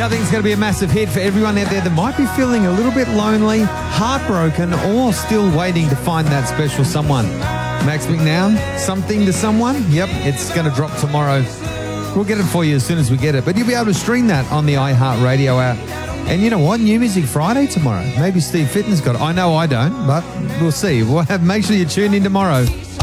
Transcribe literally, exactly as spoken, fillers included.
I think it's going to be a massive hit for everyone out there that might be feeling a little bit lonely, heartbroken, or still waiting to find that special someone. Max McNown, Something to Someone. Yep, it's going to drop tomorrow. We'll get it for you as soon as we get it. But you'll be able to stream that on the iHeartRadio app. And you know what? New Music Friday tomorrow. Maybe Steve Fitton's got it. I know I don't, but we'll see. We'll have, make sure you tune in tomorrow.